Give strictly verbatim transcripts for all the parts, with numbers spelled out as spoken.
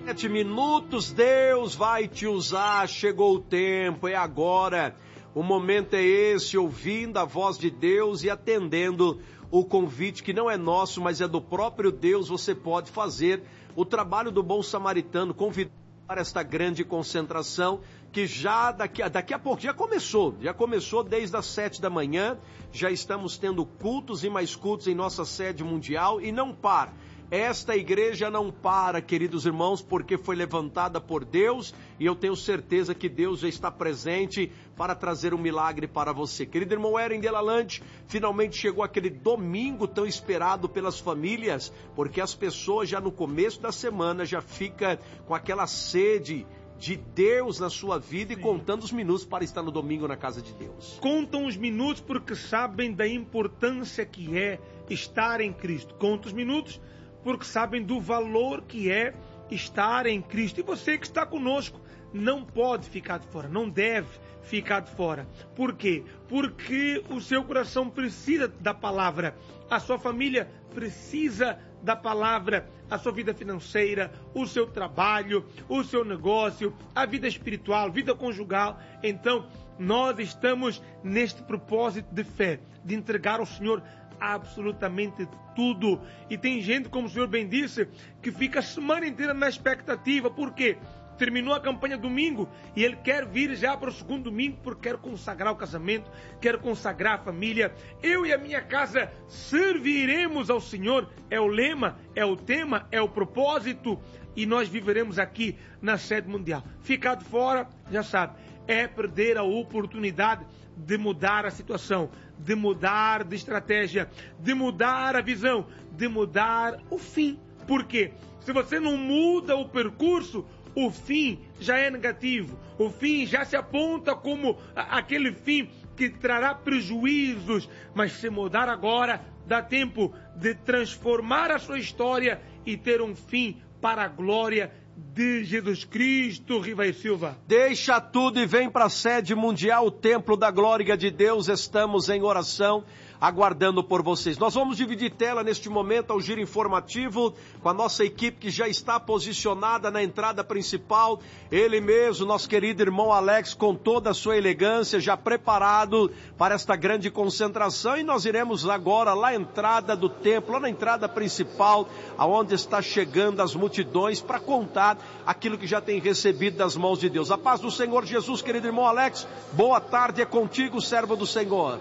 Sete minutos, Deus vai te usar, chegou o tempo, é agora. O momento é esse, ouvindo a voz de Deus e atendendo o convite que não é nosso, mas é do próprio Deus. Você pode fazer o trabalho do bom samaritano, convidar para esta grande concentração, que já daqui, daqui a pouco, já começou, já começou desde as sete da manhã, já estamos tendo cultos e mais cultos em nossa sede mundial e não para. Esta igreja não para, queridos irmãos, porque foi levantada por Deus e eu tenho certeza que Deus já está presente para trazer um milagre para você. Querido irmão Eren Delalande, finalmente chegou aquele domingo tão esperado pelas famílias, porque as pessoas já no começo da semana já ficam com aquela sede de Deus na sua vida. Sim. E contando os minutos para estar no domingo na casa de Deus. Contam os minutos porque sabem da importância que é estar em Cristo. Contam os minutos porque sabem do valor que é estar em Cristo. E você que está conosco não pode ficar de fora, não deve ficar de fora. Por quê? Porque o seu coração precisa da palavra, a sua família precisa da palavra, a sua vida financeira, o seu trabalho, o seu negócio, a vida espiritual, vida conjugal. Então, nós estamos neste propósito de fé, de entregar ao Senhor absolutamente tudo. E tem gente, como o Senhor bem disse, que fica a semana inteira na expectativa. Por quê? Terminou a campanha domingo e ele quer vir já para o segundo domingo porque quer consagrar o casamento, quer consagrar a família. Eu e a minha casa serviremos ao Senhor. É o lema, é o tema, é o propósito. E nós viveremos aqui na sede mundial. Ficar de fora, já sabe, é perder a oportunidade de mudar a situação, de mudar de estratégia, de mudar a visão, de mudar o fim. Por quê? Se você não muda o percurso, o fim já é negativo. O fim já se aponta como aquele fim que trará prejuízos. Mas se mudar agora, dá tempo de transformar a sua história e ter um fim para a glória de Jesus Cristo. Rivaí Silva. Deixa tudo e vem para a sede mundial, o templo da glória de Deus. Estamos em oração, aguardando por vocês. Nós vamos dividir tela neste momento ao giro informativo com a nossa equipe que já está posicionada na entrada principal. Ele mesmo, nosso querido irmão Alex, com toda a sua elegância, já preparado para esta grande concentração. E nós iremos agora lá à entrada do templo, lá na entrada principal, aonde está chegando as multidões, para contar aquilo que já tem recebido das mãos de Deus. A paz do Senhor Jesus, querido irmão Alex, boa tarde, é contigo, servo do Senhor.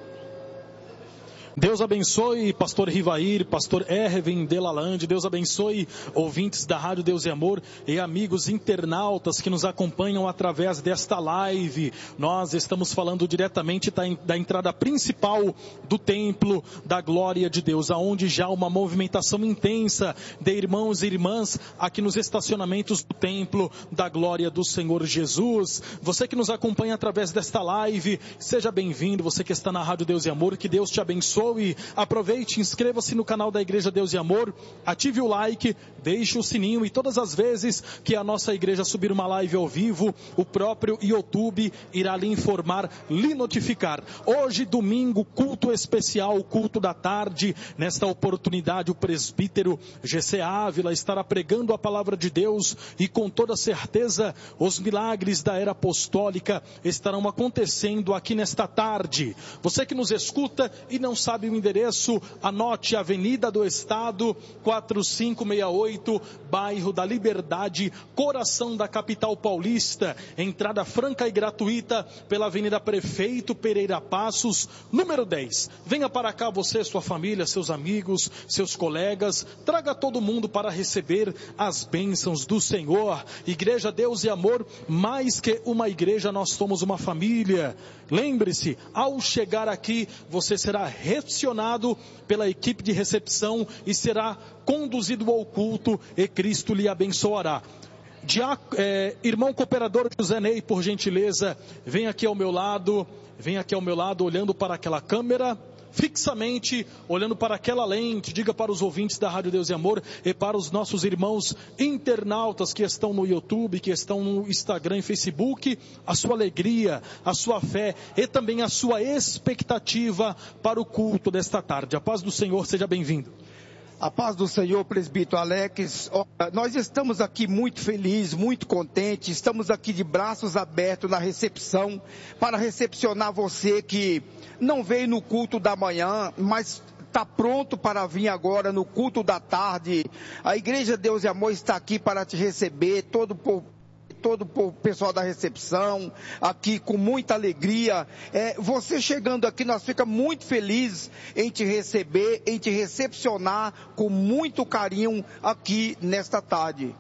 Deus abençoe pastor Rivair, pastor Erwin Delalande, Deus abençoe ouvintes da Rádio Deus e Amor e amigos internautas que nos acompanham através desta live. Nós estamos falando diretamente da, da entrada principal do templo da glória de Deus, aonde já há uma movimentação intensa de irmãos e irmãs aqui nos estacionamentos do templo da glória do Senhor Jesus. Você que nos acompanha através desta live, seja bem-vindo. Você que está na Rádio Deus e Amor, que Deus te abençoe. E aproveite, inscreva-se no canal da Igreja Deus e Amor, ative o like, deixe o sininho e todas as vezes que a nossa igreja subir uma live ao vivo, o próprio YouTube irá lhe informar, lhe notificar. Hoje, domingo, culto especial, culto da tarde. Nesta oportunidade, o presbítero G C Ávila estará pregando a palavra de Deus e com toda certeza os milagres da era apostólica estarão acontecendo aqui nesta tarde. Você que nos escuta e não sabe Sabe o endereço? Anote: Avenida do Estado, quatro cinco seis oito, bairro da Liberdade, coração da capital paulista. Entrada franca e gratuita pela Avenida Prefeito Pereira Passos, número dez. Venha para cá você, sua família, seus amigos, seus colegas. Traga todo mundo para receber as bênçãos do Senhor. Igreja Deus e Amor, mais que uma igreja, nós somos uma família. Lembre-se, ao chegar aqui, você será recepcionado pela equipe de recepção e será conduzido ao culto e Cristo lhe abençoará. Dia, é, irmão cooperador José Ney, por gentileza, vem aqui ao meu lado, vem aqui ao meu lado olhando para aquela câmera, fixamente olhando para aquela lente. Diga para os ouvintes da Rádio Deus e Amor e para os nossos irmãos internautas que estão no YouTube, que estão no Instagram e Facebook, a sua alegria, a sua fé e também a sua expectativa para o culto desta tarde. A paz do Senhor, seja bem-vindo. A paz do Senhor, presbítero Alex. Nós estamos aqui muito felizes, muito contentes, estamos aqui de braços abertos na recepção, para recepcionar você que não veio no culto da manhã, mas está pronto para vir agora no culto da tarde. A Igreja Deus e Amor está aqui para te receber, todo o povo. Todo o pessoal da recepção, aqui com muita alegria. É, você chegando aqui, nós ficamos muito felizes em te receber, em te recepcionar com muito carinho aqui nesta tarde.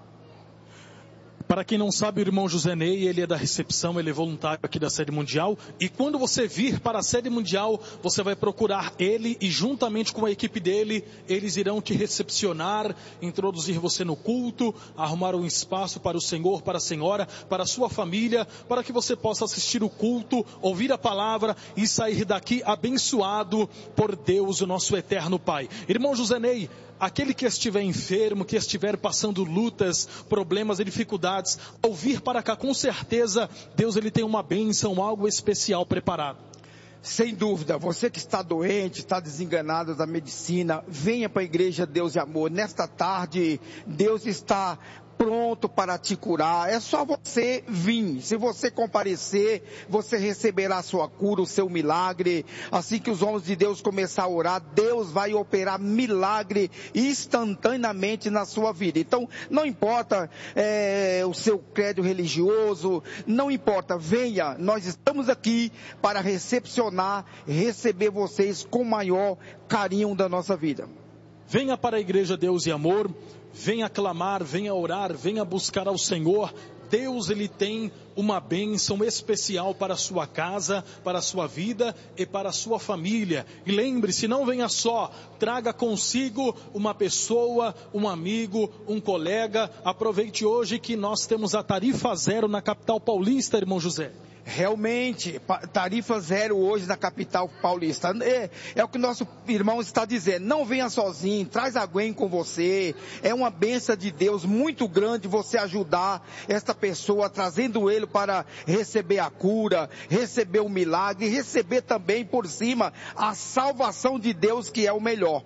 Para quem não sabe, o irmão José Ney, ele é da recepção, ele é voluntário aqui da Sede Mundial. E quando você vir para a Sede Mundial, você vai procurar ele e juntamente com a equipe dele, eles irão te recepcionar, introduzir você no culto, arrumar um espaço para o Senhor, para a Senhora, para a sua família, para que você possa assistir o culto, ouvir a palavra e sair daqui abençoado por Deus, o nosso eterno Pai. Irmão José Ney, aquele que estiver enfermo, que estiver passando lutas, problemas e dificuldades, ao vir para cá, com certeza, Deus ele tem uma bênção, algo especial preparado. Sem dúvida, você que está doente, está desenganado da medicina, venha para a Igreja Deus e Amor. Nesta tarde, Deus está pronto para te curar. É só você vir. Se você comparecer, você receberá a sua cura, o seu milagre. Assim que os homens de Deus começar a orar, Deus vai operar milagre instantaneamente na sua vida. Então, não importa é, o seu credo religioso, não importa, venha. Nós estamos aqui para recepcionar, receber vocês com o maior carinho da nossa vida. Venha para a Igreja Deus e Amor. Venha clamar, venha orar, venha buscar ao Senhor. Deus ele tem uma bênção especial para a sua casa, para a sua vida e para a sua família. E lembre-se, não venha só, traga consigo uma pessoa, um amigo, um colega. Aproveite hoje que nós temos a tarifa zero na capital paulista, irmão José. Realmente, tarifa zero hoje na capital paulista. É, é o que o nosso irmão está dizendo. Não venha sozinho, traz alguém com você. É uma bênção de Deus muito grande você ajudar esta pessoa, trazendo ele para receber a cura, receber o milagre, receber também por cima a salvação de Deus, que é o melhor.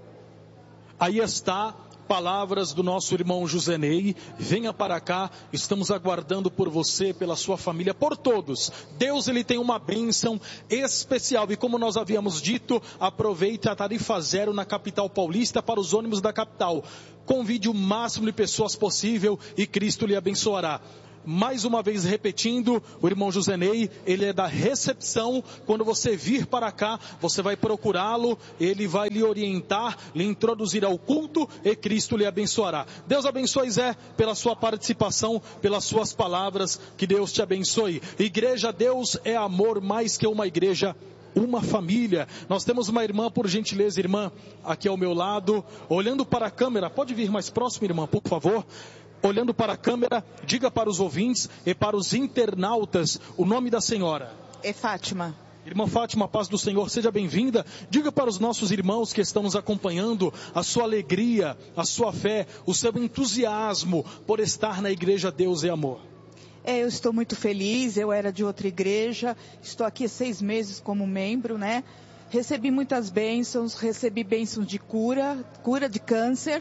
Aí está. Palavras do nosso irmão José Ney, venha para cá, estamos aguardando por você, pela sua família, por todos. Deus ele tem uma bênção especial e como nós havíamos dito, aproveite a tarifa zero na capital paulista para os ônibus da capital. Convide o máximo de pessoas possível e Cristo lhe abençoará. Mais uma vez repetindo, o irmão José Ney, ele é da recepção. Quando você vir para cá, você vai procurá-lo, ele vai lhe orientar, lhe introduzir ao culto e Cristo lhe abençoará. Deus abençoe, Zé, pela sua participação, pelas suas palavras, que Deus te abençoe. Igreja, Deus é amor mais que uma igreja, uma família. Nós temos uma irmã, por gentileza, irmã, aqui ao meu lado, olhando para a câmera. Pode vir mais próximo, irmã, por favor. Olhando para a câmera, diga para os ouvintes e para os internautas o nome da senhora. É Fátima. Irmã Fátima, paz do Senhor, seja bem-vinda. Diga para os nossos irmãos que estão nos acompanhando a sua alegria, a sua fé, o seu entusiasmo por estar na Igreja Deus e Amor. É, eu estou muito feliz, eu era de outra igreja, estou aqui há seis meses como membro, né? Recebi muitas bênçãos, recebi bênçãos de cura, cura de câncer.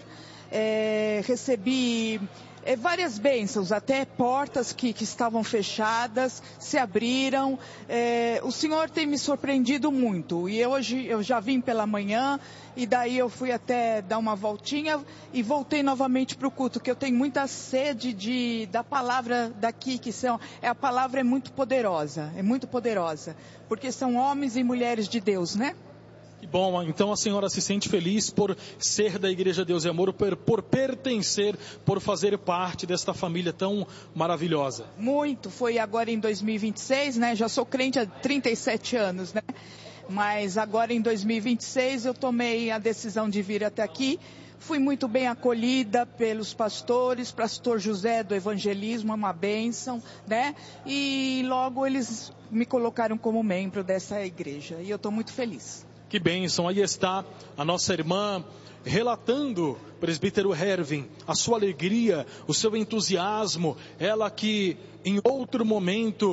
É, recebi é, várias bênçãos, até portas que, que estavam fechadas, se abriram. É, o Senhor tem me surpreendido muito. E hoje eu já vim pela manhã, e daí eu fui até dar uma voltinha e voltei novamente para o culto, que eu tenho muita sede de, da palavra daqui, que são, é, a palavra é muito poderosa, é muito poderosa, porque são homens e mulheres de Deus, né? Que bom, então a senhora se sente feliz por ser da Igreja Deus e Amor, por, por pertencer, por fazer parte desta família tão maravilhosa. Muito, foi agora em dois mil e vinte e seis, né? Já sou crente há trinta e sete anos, né? Mas agora em dois mil e vinte e seis eu tomei a decisão de vir até aqui. Fui muito bem acolhida pelos pastores, pastor José do evangelismo, é uma bênção, né? E logo eles me colocaram como membro dessa igreja e eu estou muito feliz. Que bênção, aí está a nossa irmã relatando, presbítero Hervin, a sua alegria, o seu entusiasmo, ela que em outro momento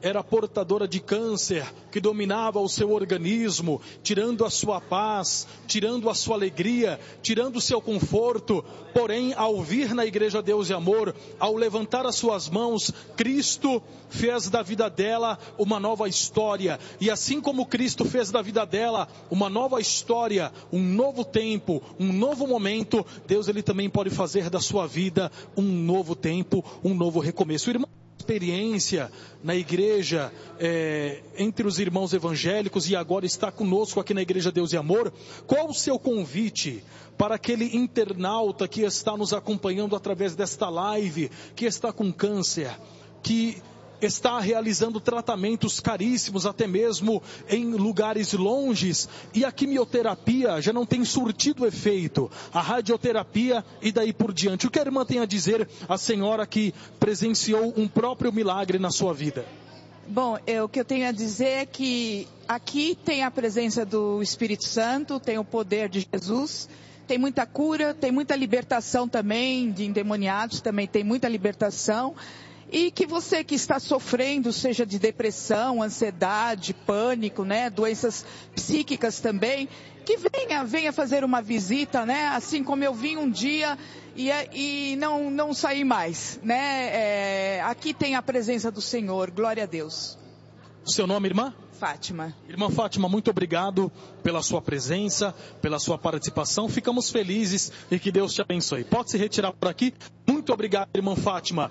era portadora de câncer, que dominava o seu organismo, tirando a sua paz, tirando a sua alegria, tirando o seu conforto. Porém, ao vir na Igreja Deus e Amor, ao levantar as suas mãos, Cristo fez da vida dela uma nova história. E assim como Cristo fez da vida dela uma nova história, um novo tempo, um novo momento, Deus ele também pode fazer da sua vida um novo tempo, um novo recomeço. Irmão, experiência na igreja, é, entre os irmãos evangélicos, e agora está conosco aqui na Igreja Deus e Amor, qual o seu convite para aquele internauta que está nos acompanhando através desta live, que está com câncer, que está realizando tratamentos caríssimos, até mesmo em lugares longes, e a quimioterapia já não tem surtido efeito, a radioterapia e daí por diante. O que a irmã tem a dizer, a senhora que presenciou um próprio milagre na sua vida? Bom, eu, o que eu tenho a dizer é que aqui tem a presença do Espírito Santo, tem o poder de Jesus, tem muita cura, tem muita libertação também de endemoniados, também tem muita libertação. E que você que está sofrendo, seja de depressão, ansiedade, pânico, né, doenças psíquicas também, que venha, venha fazer uma visita, né, assim como eu vim um dia e, e não, não saí mais, né, é, aqui tem a presença do Senhor, glória a Deus. O seu nome, irmã? Fátima. Irmã Fátima, muito obrigado pela sua presença, pela sua participação, ficamos felizes e que Deus te abençoe. Pode se retirar por aqui. Muito obrigado, irmã Fátima.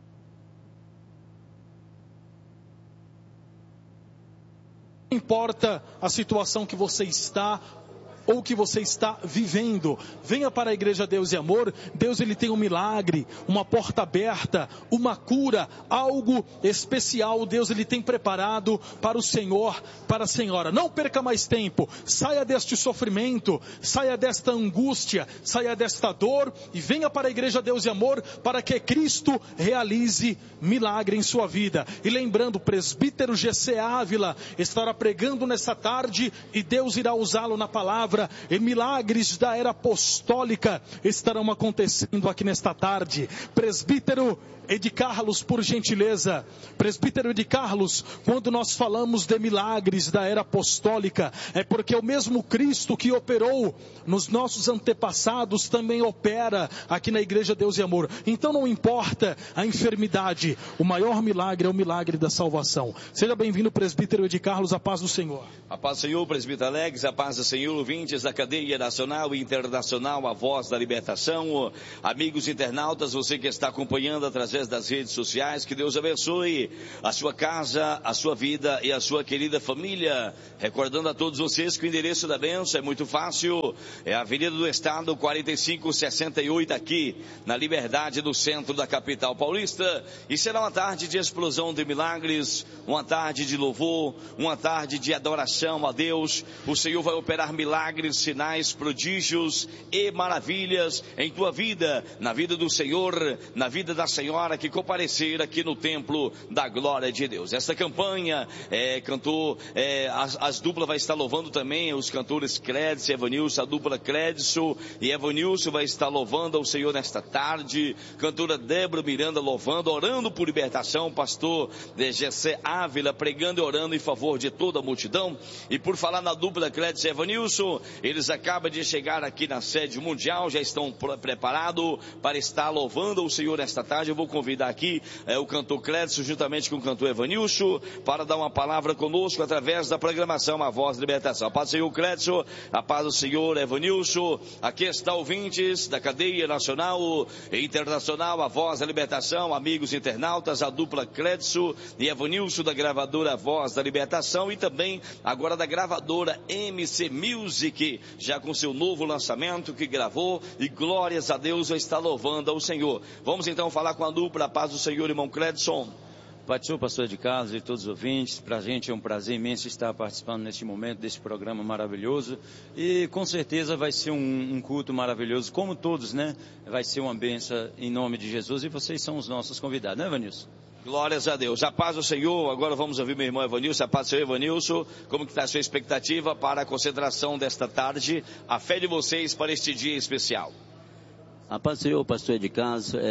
Não importa a situação que você está ou que você está vivendo, venha para a Igreja Deus e Amor. Deus ele tem um milagre, uma porta aberta, uma cura, algo especial. Deus ele tem preparado para o Senhor, para a senhora. Não perca mais tempo, saia deste sofrimento, saia desta angústia, saia desta dor e venha para a Igreja Deus e Amor para que Cristo realize milagre em sua vida. E lembrando, o presbítero G C Ávila estará pregando nessa tarde e Deus irá usá-lo na palavra. E milagres da era apostólica estarão acontecendo aqui nesta tarde. Presbítero Edi Carlos, por gentileza. Presbítero Edi Carlos, quando nós falamos de milagres da era apostólica, é porque o mesmo Cristo que operou nos nossos antepassados também opera aqui na Igreja Deus e Amor. Então não importa a enfermidade, o maior milagre é o milagre da salvação. Seja bem-vindo, presbítero Edi Carlos, a paz do Senhor. A paz do Senhor, presbítero Alex, a paz do Senhor, ouvintes da cadeia nacional e internacional, a voz da libertação. Amigos internautas, você que está acompanhando através das redes sociais, que Deus abençoe a sua casa, a sua vida e a sua querida família. Recordando a todos vocês que o endereço da bênção é muito fácil, é a Avenida do Estado quarenta e cinco sessenta e oito, aqui na Liberdade, no centro da capital paulista. E será uma tarde de explosão de milagres, uma tarde de louvor, uma tarde de adoração a Deus. O Senhor vai operar milagres, sinais, prodígios e maravilhas em tua vida, na vida do Senhor, na vida da senhora que comparecer aqui no templo da glória de Deus. Essa campanha, é, cantor, é, as, as duplas vai estar louvando também, os cantores Crédito e Evanilson, a dupla Crédito e Evanilson vai estar louvando ao Senhor nesta tarde. Cantora Débora Miranda louvando, orando por libertação. Pastor G C Ávila pregando e orando em favor de toda a multidão. E por falar na dupla Crédito e Evanilson, eles acabam de chegar aqui na sede mundial, já estão preparados para estar louvando ao Senhor nesta tarde. Eu vou convidar aqui é, o cantor Crédito, juntamente com o cantor Evanilson, para dar uma palavra conosco através da programação A Voz da Libertação. A paz do Senhor, Crédito, a paz do Senhor, Evanilson. Aqui está ouvintes da cadeia nacional e internacional A Voz da Libertação, amigos internautas, a dupla Crédito e Evanilson da gravadora A Voz da Libertação e também agora da gravadora M C Music, já com seu novo lançamento que gravou, e glórias a Deus vai estar louvando ao Senhor. Vamos então falar com a dupla, a paz do Senhor, irmão Credson. Pai do Senhor, pastor Edi Carlos e todos os ouvintes, para a gente é um prazer imenso estar participando neste momento desse programa maravilhoso e com certeza vai ser um, um culto maravilhoso, como todos, né? Vai ser uma bênção em nome de Jesus e vocês são os nossos convidados, né, Evanilson? Glórias a Deus. A paz do Senhor. Agora vamos ouvir meu irmão Evanilson. A paz do Senhor, Evanilson. Como que está a sua expectativa para a concentração desta tarde? A fé de vocês para este dia especial. A paz do Senhor, pastor Edi Carlos. É,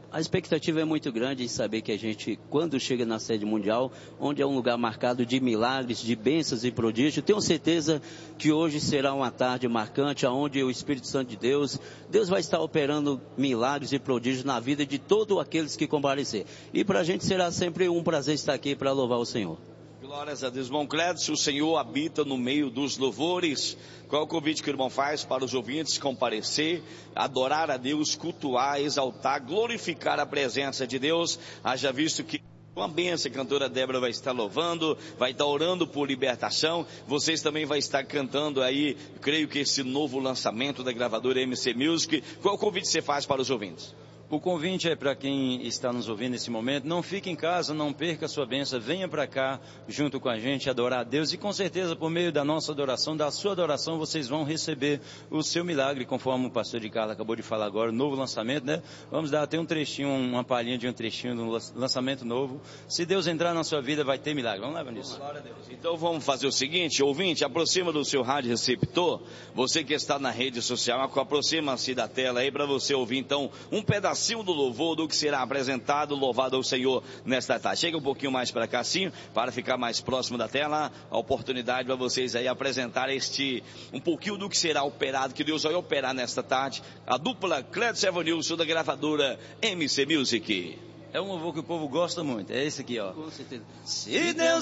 A expectativa é muito grande em saber que a gente, quando chega na sede mundial, onde é um lugar marcado de milagres, de bênçãos e prodígios, tenho certeza que hoje será uma tarde marcante, onde o Espírito Santo de Deus, Deus vai estar operando milagres e prodígios na vida de todos aqueles que comparecer. E para a gente será sempre um prazer estar aqui para louvar o Senhor. Glórias a Deus. Irmão Clédio, o Senhor habita no meio dos louvores. Qual é o convite que o irmão faz para os ouvintes comparecer, adorar a Deus, cultuar, exaltar, glorificar a presença de Deus? Haja visto que uma bênção, a cantora Débora vai estar louvando, vai estar orando por libertação. Vocês também vão estar cantando aí, creio que esse novo lançamento da gravadora M C Music. Qual é o convite que você faz para os ouvintes? O convite é para quem está nos ouvindo nesse momento, não fique em casa, não perca a sua bênção, venha para cá junto com a gente adorar a Deus e com certeza por meio da nossa adoração, da sua adoração, vocês vão receber o seu milagre, conforme o pastor de Carla acabou de falar agora, o novo lançamento, né? Vamos dar até um trechinho, uma palhinha de um trechinho do lançamento novo. Se Deus entrar na sua vida, vai ter milagre. Vamos lá, Vinícius. Glória a Deus. Então vamos fazer o seguinte, ouvinte, aproxima do seu rádio receptor, você que está na rede social, aproxima-se da tela aí para você ouvir então um pedacinho do louvor do que será apresentado, louvado ao Senhor nesta tarde. Chega um pouquinho mais para cá sim, para ficar mais próximo da tela, a oportunidade para vocês aí apresentar este, um pouquinho do que será operado, que Deus vai operar nesta tarde, a dupla Clédio Evanilson da gravadora M C Music. É um louvor que o povo gosta muito, é esse aqui, ó. Com certeza. Se Deus